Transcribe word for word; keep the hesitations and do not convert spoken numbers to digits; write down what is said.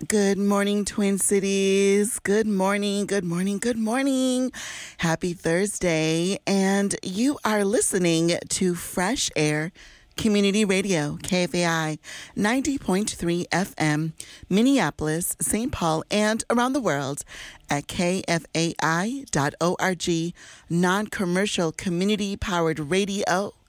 Good morning, Twin Cities. Good morning, good morning, good morning. Happy Thursday. And you are listening to Fresh Air Community Radio, K F A I ninety point three F M, Minneapolis, Saint Paul, and around the world at K F A I dot org, non-commercial community-powered radio